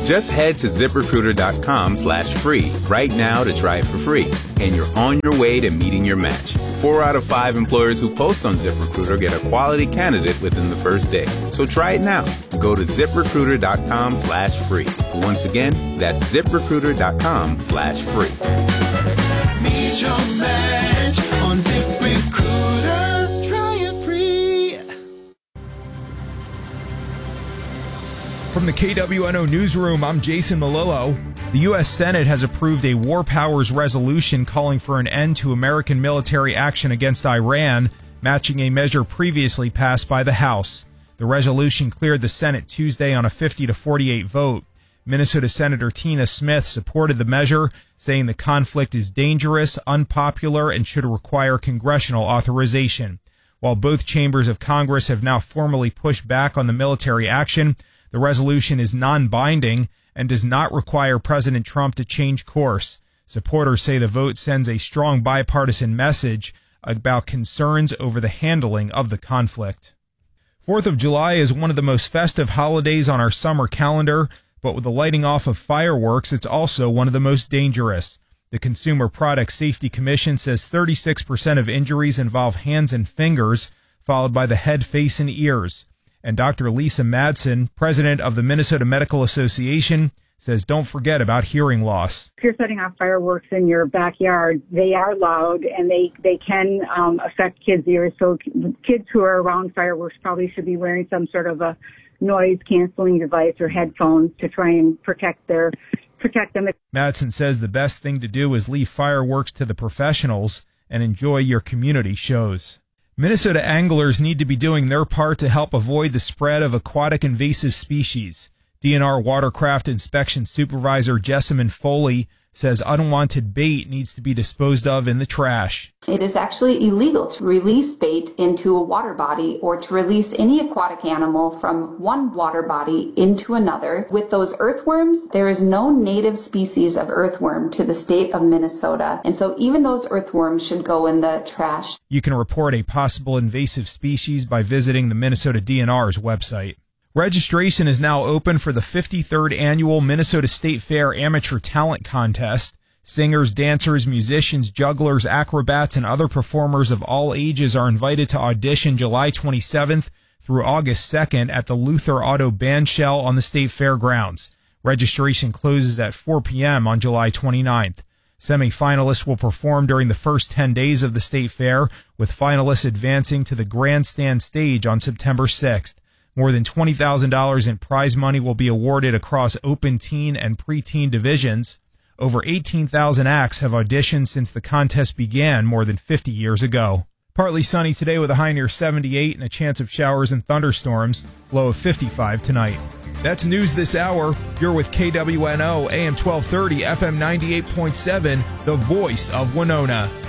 Just head to ZipRecruiter.com/free right now to try it for free. And you're on your way to meeting your match. 4 out of 5 employers who post on ZipRecruiter get a quality candidate within the first day. So try it now. Go to ZipRecruiter.com/free. Once again, that's ZipRecruiter.com/free. Meet your match on ZipRecruiter. Try it free. From the KWNO Newsroom, I'm Jason Malillo. The U.S. Senate has approved a War Powers resolution calling for an end to American military action against Iran, matching a measure previously passed by the House. The resolution cleared the Senate Tuesday on a 50-48 vote. Minnesota Senator Tina Smith supported the measure, saying the conflict is dangerous, unpopular, and should require congressional authorization. While both chambers of Congress have now formally pushed back on the military action, the resolution is non-binding and does not require President Trump to change course. Supporters say the vote sends a strong bipartisan message about concerns over the handling of the conflict. 4th of July is one of the most festive holidays on our summer calendar, but with the lighting off of fireworks, it's also one of the most dangerous. The Consumer Product Safety Commission says 36% of injuries involve hands and fingers, followed by the head, face, and ears. And Dr. Lisa Madsen, president of the Minnesota Medical Association, says don't forget about hearing loss. If you're setting off fireworks in your backyard, they are loud and they can affect kids' ears. So kids who are around fireworks probably should be wearing some sort of a noise-canceling device or headphones to try and protect them. Madsen says the best thing to do is leave fireworks to the professionals and enjoy your community shows. Minnesota anglers need to be doing their part to help avoid the spread of aquatic invasive species. DNR Watercraft Inspection Supervisor Jessamine Foley says unwanted bait needs to be disposed of in the trash. It is actually illegal to release bait into a water body or to release any aquatic animal from one water body into another. With those earthworms, there is no native species of earthworm to the state of Minnesota, and so even those earthworms should go in the trash. You can report a possible invasive species by visiting the Minnesota DNR's website. Registration is now open for the 53rd annual Minnesota State Fair Amateur Talent Contest. Singers, dancers, musicians, jugglers, acrobats, and other performers of all ages are invited to audition July 27th through August 2nd at the Luther Auto Bandshell on the State Fairgrounds. Registration closes at 4 p.m. on July 29th. Semi-finalists will perform during the first 10 days of the State Fair, with finalists advancing to the grandstand stage on September 6th. More than $20,000 in prize money will be awarded across open teen and preteen divisions. Over 18,000 acts have auditioned since the contest began more than 50 years ago. Partly sunny today with a high near 78 and a chance of showers and thunderstorms, low of 55 tonight. That's news this hour. You're with KWNO, AM 1230, FM 98.7, the voice of Winona.